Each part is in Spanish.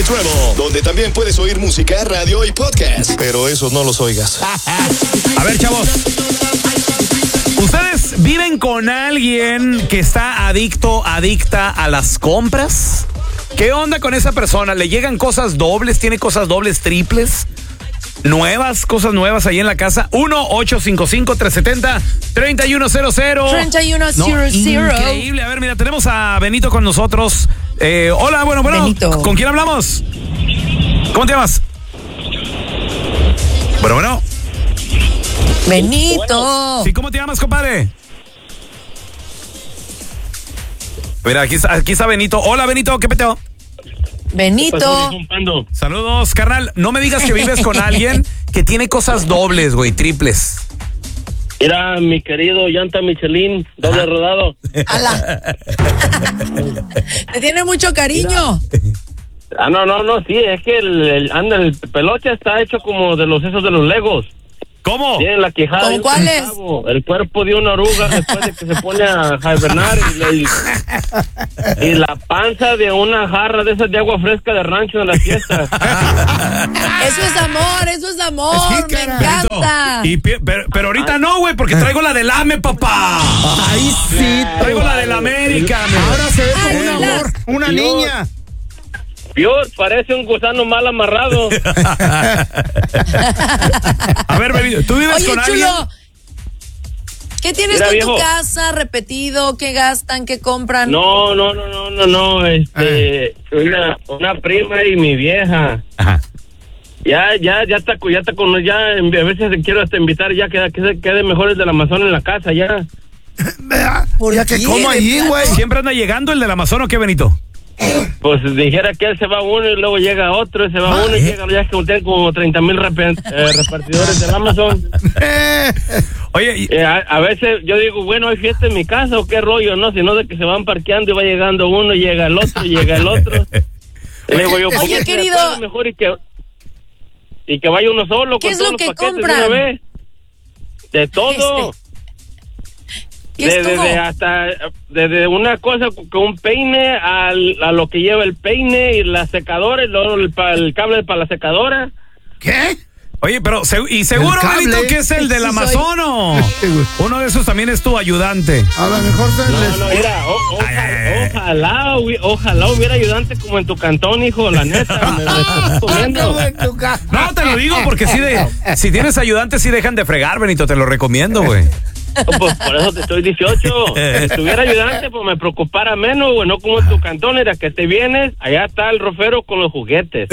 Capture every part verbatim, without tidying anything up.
Travel, donde también puedes oír música, radio y podcast. Pero esos no los oigas. A ver, chavos. ¿Ustedes viven con alguien que está adicto, adicta a las compras? ¿Qué onda con esa persona? ¿Le llegan cosas dobles? ¿Tiene cosas dobles, triples? Nuevas, cosas nuevas ahí en la casa. uno ocho cinco cinco, tres siete cero, tres uno cero cero. tres uno cero cero. No, increíble. A ver, mira, tenemos a Benito con nosotros. Eh, hola, bueno, bueno. Benito. ¿Con quién hablamos? ¿Cómo te llamas? Bueno, bueno. Benito. Sí, ¿cómo te llamas, compadre? Mira, aquí está, aquí está Benito. Hola, Benito, ¿qué peteo? Benito. Saludos, carnal. No me digas que vives con alguien que tiene cosas dobles, güey, triples. Mira, mi querido llanta Michelin, doble Ajá. rodado. ¡Hala! Te tiene mucho cariño. Ah, no, no, no, sí, es que el, el, anda, el peloche está hecho como de los esos de los Legos. ¿Cómo? Tiene la quijada. ¿Cómo cuáles? El cuerpo de una oruga después de que se pone a hibernar y, la, y, y la panza de una jarra de esas de agua fresca de rancho en las fiestas. Eso es amor, eso es amor, sí, me encanta. Y, pero, pero ahorita no, güey, porque traigo la del AME, papá. Ahí sí. Traigo la del América. Ahora se ve como Ay, un amor, una Dios. niña. Dios, parece un gusano mal amarrado. A ver, Benito, ¿tú vives Oye, con chulo, alguien? ¿qué tienes Mira, tú en viejo. tu casa repetido? ¿Qué gastan? ¿Qué compran? No, no, no, no, no, no, este, una, una prima y mi vieja. Ajá. Ya, ya, ya está, ya está con, ya, a veces quiero hasta invitar ya que, que se quede mejor el del Amazon en la casa, ya. ¿Por Ya que qué? como ahí, güey. ¿Siempre anda llegando el del Amazon o qué, Benito? Pues dijera que él se va uno y luego llega otro, y se va Ah, uno y ¿eh? llega, ya que tienen como treinta mil eh, repartidores del Amazon. Oye, y- Eh, a, a veces yo digo, bueno, ¿hay fiesta en mi casa o qué rollo? No, sino de que se van parqueando y va llegando uno, y llega el otro, y llega el otro. Y le digo yo, Oye, ¿por qué se querido. acuerda mejor y que, y que vaya uno solo ¿Qué con es todos lo los que paquetes de compran? una vez? De todo. ¿Qué es Desde todo? de hasta desde una cosa con un peine al, a lo que lleva el peine y la secadora y luego el, pa- el cable para la secadora. ¿Qué? oye, pero se- y seguro, El cable. Benito, que es el del Sí, soy. Amazon o Sí, güey. uno de esos también es tu ayudante. A lo mejor se No, les... no, mira, o- oja- Ay, ay, ay. ojalá, hubi- ojalá hubiera ayudante como en tu cantón, hijo, la neta, me, me estás comiendo. Como en tu casa. No, te lo digo porque si de, si tienes ayudantes, sí dejan de fregar, Benito, te lo recomiendo, güey. No, pues por eso te estoy dieciocho. Si tuviera ayudante, pues me preocupara menos, güey, no como en tu cantón, era que te vienes, allá está el rofero con los juguetes.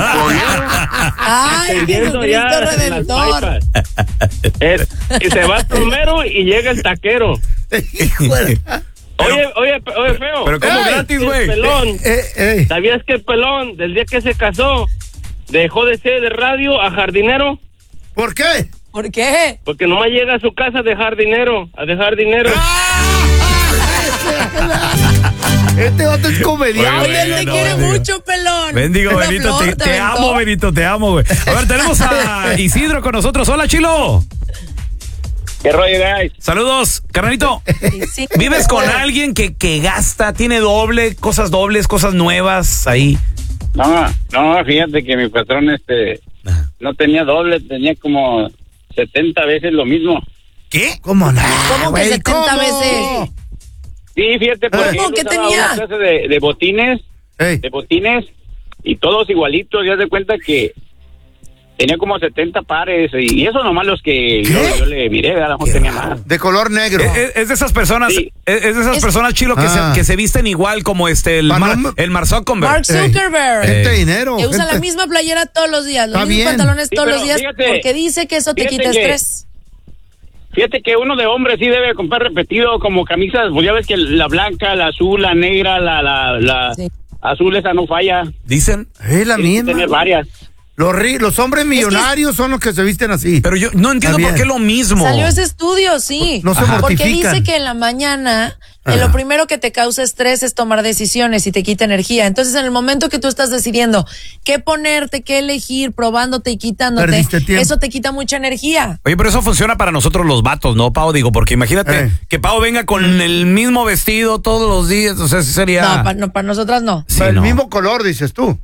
Ay, Tendiendo Jesucristo ya las Redentor. pipas. Eh, y se va primero y llega el taquero. Híjole. Oye, oye, pe- oye, feo. Pero como Ey, gratis, El güey. pelón, Eh, eh. ¿sabías que el pelón, del día que se casó, dejó de ser de radio a jardinero? ¿Por qué? ¿Por qué? Porque nomás llega a su casa a dejar dinero, a dejar dinero. Este vato es Oye, comediante. Oye, él te no, quiere bendigo. mucho, pelón. Bendigo, Esa Benito, flor te, te aventó. amo, Benito, te amo, güey. A ver, tenemos a Isidro con nosotros. Hola, Chilo. ¿Qué rollo, guys? Saludos, carnalito. Sí. ¿Vives con alguien que, que gasta, tiene doble, cosas dobles, cosas nuevas ahí? No, no, fíjate que mi patrón este no tenía doble, tenía como setenta veces lo mismo. ¿Qué? ¿Cómo no? ¿Cómo que güey? setenta ¿Cómo? veces? Sí, fíjate, porque ¿Cómo él que usaba tenía? una clase de, de botines, Ey. de botines, y todos igualitos, ya de cuenta que tenía como setenta pares, y, y eso nomás los que yo, yo le miré, a lo mejor tenía más. De color negro. Es, es de esas personas, Sí. es, es de esas Es- personas, Chilo, que, Ah. se, que se visten igual como este, el, Pa' Mar, no- el Mark Zuckerberg. Mark Ey. Zuckerberg. Gente de dinero. Que usa gente- la misma playera todos los días, los Está mismos bien. pantalones Sí, todos pero los días, fíjate, porque dice que eso te fíjate quita que- estrés. Fíjate que uno de hombre sí debe comprar repetido como camisas, pues ya ves que la blanca, la azul, la negra, la, la, la Sí. azul esa no falla. Dicen, Es la Tienes que misma. tener varias. Los, ri- los hombres millonarios son los que se visten así. pero yo no entiendo Está por qué bien. lo mismo. Salió ese estudio, sí. No se Porque mortifican. dice que en la mañana eh, Ajá. lo primero que te causa estrés es tomar decisiones y te quita energía. Entonces, en el momento que tú estás decidiendo qué ponerte, qué elegir, probándote y quitándote, Perdiste tiempo. eso te quita mucha energía. Oye, pero eso funciona para nosotros los vatos, ¿no, Pau? Digo, porque imagínate Eh. que Pau venga con el mismo vestido todos los días, o sea, sí sería... No, pa- no, para nosotras no. Sí, el no. mismo color, dices tú.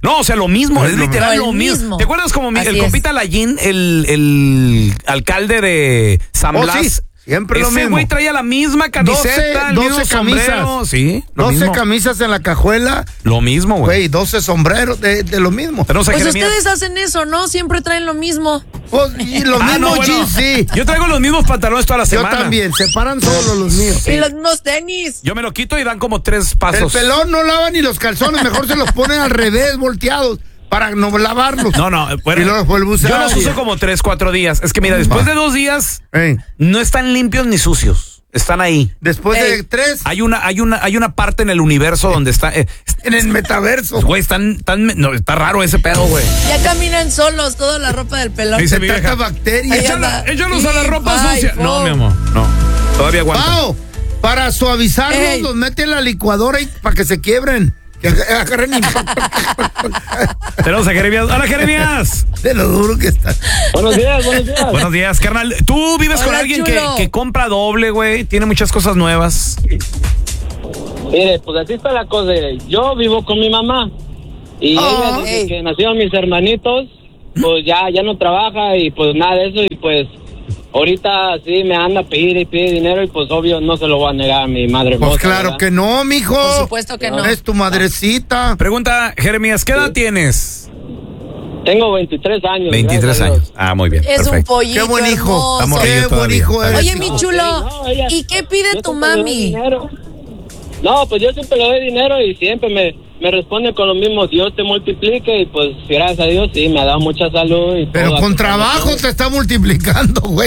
No, o sea, lo mismo, es, Es lo literal mismo. lo El mismo. mismo. ¿Te acuerdas como mi- Así el es. compita Layín, el, el alcalde de San Oh, Blas? sí, siempre lo Ese mismo. güey traía la misma camiseta, el doce mismo sombrero. camisas. Sí, lo doce mismo. camisas en la cajuela, Lo mismo, güey. güey, doce sombreros de, de lo mismo. Tenemos a Pues Jeremías. ustedes hacen eso, ¿no? Siempre traen lo mismo. Pues, y los Ah, mismos no, bueno. jeans, sí. Yo traigo los mismos pantalones toda la Yo semana. también, se paran solo los míos. Y los mismos tenis. Yo me lo quito y dan como tres El pasos. pelón no lava ni los calzones, mejor se los ponen al revés, volteados, para no lavarlos. No, no, bueno, Y los vuelvo a usar. yo los uso como tres, cuatro días. Es que mira, después de dos días Ey, no están limpios ni sucios. Están ahí. después Ey. de tres, Hay una, hay una, hay una parte en el universo donde está, eh, en el metaverso. güey, están, están, no, está raro ese pedo, güey. Ya caminan solos, toda la ropa del pelón. Dice Se mi trata vieja, bacterias. Ahí Échala- anda. échalos a la Sí, ropa bye, sucia. po. No, mi amor, no. Todavía aguanta. Pao, para suavizarlos, Ey. los mete en la licuadora y para que se quiebren. Que ag- agarren Tenemos a Jeremías. Hola, Jeremías. de lo duro que está. Buenos días, buenos días. Buenos días, carnal. ¿Tú vives con Hola, alguien que, chulo. que compra doble, güey? Tiene muchas cosas nuevas. Mire, pues así está la cosa. Yo vivo con mi mamá. Y Oh. ella, desde Ey. que nacieron mis hermanitos, pues ya, ya no trabaja y pues nada de eso. Y pues ahorita sí me anda a pedir y pide dinero y pues obvio no se lo voy a negar a mi madre. Pues hermosa, claro ¿verdad? que no, mijo. Por supuesto que no. Es tu madrecita. Pregunta, Jeremías, ¿qué edad tienes? Tengo veintitrés años. veintitrés gracias a Dios. años. Ah, muy bien. Es un perfecto. pollito Qué buen hijo. hermoso. Está morrillo Qué buen todavía. hijo eres. Oye, hijo. mi chulo, No, ella- ¿y qué pide Yo tu siempre le doy mami? dinero. No, pues yo siempre le doy dinero y siempre me, me responde con lo mismo. Dios te multiplique y pues gracias a Dios sí, me ha dado mucha salud. Y Pero todo. con trabajo te está multiplicando, güey.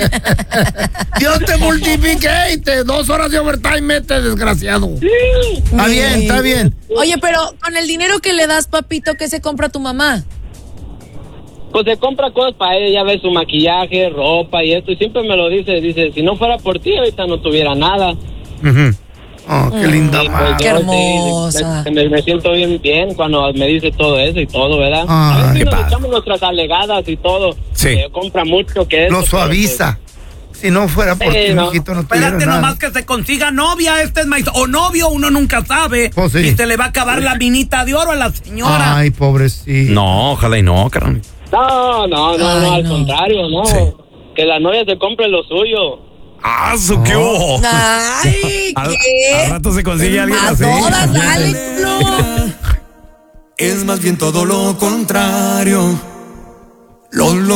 Dios te multiplique y te dos horas de overtime mete, desgraciado. Está bien, está bien. Oye, pero con el dinero que le das, papito, ¿qué se compra tu mamá? Pues se compra cosas para ella, ya ve su maquillaje, ropa y esto. Y siempre me lo dice, dice, si no fuera por ti ahorita no tuviera nada. Ujú. Oh, qué linda Y, pues, madre. Qué yo, sí, hermosa. me, me- me siento bien bien cuando me dice todo eso y todo, ¿verdad? Ay, a veces qué nos padre. echamos nuestras alegadas y todo. Sí. Eh, compra mucho que Lo eso, suaviza. Si no fuera por Sí, ti, no. mijito, no tuviera nada. que se consiga novia, este es maíz. O novio, uno nunca sabe. Pues sí. Y se le va a acabar la minita de oro a la señora. Ay, pobrecito. No, ojalá y no, carnal. No, no, no, Ay, no, al no. contrario, no. Sí. Que la novia se compre lo suyo. Ah, su qué hubo. Ay, Al, al ¿qué? rato se consigue alguien A así. todas, dale, culo. Es más bien todo lo contrario. Lo, lo